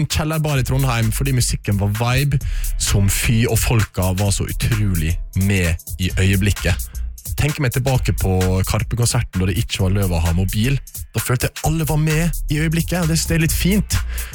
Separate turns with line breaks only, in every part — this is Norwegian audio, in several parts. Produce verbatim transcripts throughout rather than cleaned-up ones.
liten kjellerbar I Trondheim fordi musikken var vibe som fy, og folka var så utrolig med I øyeblikket. Tenker meg tilbake på Karpe-konserten da det ikke var løv å ha mobil. Da følte jeg alle var med I øyeblikket, og det synes jeg er litt fint.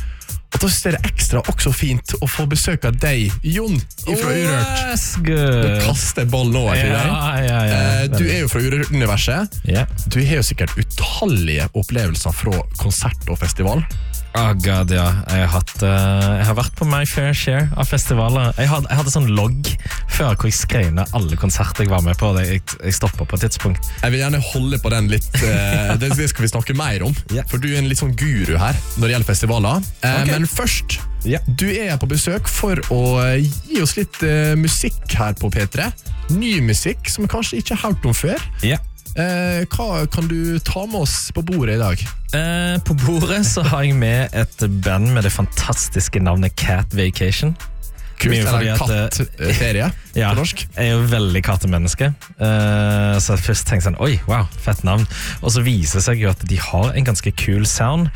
Og da synes jeg det er ekstra også fint å få besøk av deg, Jon, fra Urørt. Du kaster ball nå, ikke
ja,
deg?
Ja, ja, ja.
Du er jo fra Urørt-universet.
Yeah.
Du har jo sikkert utallige opplevelser fra konsert og festival.
Oh god, ja. Jeg har, hatt, uh, jeg har vært på my fair share av festivaler. Jeg hadde, jeg hadde sånn logg før hvor jeg skrev ned alle konserter jeg var med på. Jeg, jeg stoppet på et tidspunkt.
Jeg vil gjerne holde på den litt. Uh, det, det skal vi snakke mer om. Yeah. For du er en litt sånn guru her når det gjelder festivaler. Uh, okay. Men først, yeah. du er på besøk for å gi oss litt uh, musikk her på P tre. Ny musikk som vi kanskje ikke har hørt om før.
Ja. Yeah.
Eh, hva kan du ta med oss på bordet I dag?
Eh, på bordet så har jeg med et band med det fantastiske navnet Cat Vacation.
Kult, eller kattferie
ja,
på norsk.
Jeg er jo veldig kattemenneske. Uh, så jeg først tenkte sånn, oi, wow, fett navn. Og så viser det seg jo at de har en ganske cool sound.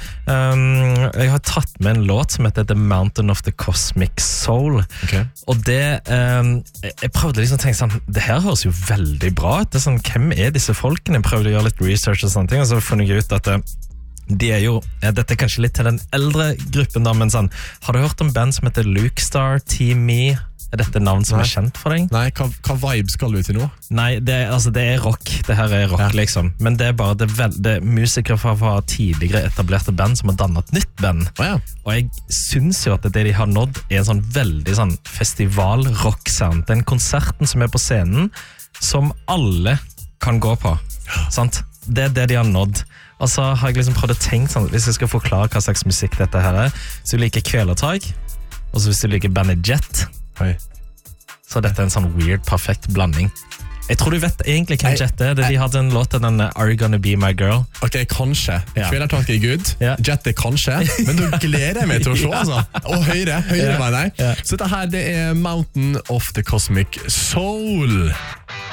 Um, jeg har tatt med en låt som heter The Mountain of the Cosmic Soul.
Okay.
Og det, um, jeg prøvde liksom å tenke sånn, det her høres jo veldig bra ut. Det er sånn, hvem er disse folkene? Jeg prøvde å gjøre litt research og sånne ting, og så funnet jeg ut at det de er jo, ja, dette er kanskje litt til den eldre gruppen da, men sånn, har du hørt om band som heter Luke Star, Team Me? Er dette navn som
Nei.
er kjent for deg?
Nei, hva, hva vibe skal du til nå?
Nei, det, altså, det er rock, det her er rock ja. Liksom, men det er bare det, vel, det er musikere fra, fra tidligere etablerte band som har dannet et nytt band,
oh, ja.
Og jeg synes jo at det de har nådd er en sånn veldig sånn festival-rock-sound, den konserten som er på scenen, som alle kan gå på, sant? Det er det de har nådd. Og så har jeg liksom prøvd å tenke sånn, hvis jeg skal forklare hva slags musikk dette her er, så du liker Kvelertak, og så hvis du liker bandet Jet,
Oi.
så er dette en sånn weird, perfekt blanding. Jeg tror du vet egentlig hvem Jet er. De hadde en låt til den Are You Gonna Be My Girl?
Ok, kanskje.
Ja.
Kvelertak er good,
ja.
Jet er kanskje, men da gleder jeg meg til å se, altså. Og høyre, høyre ja. Mener jeg.
Ja.
Så dette her, det er Mountain of the Cosmic Soul.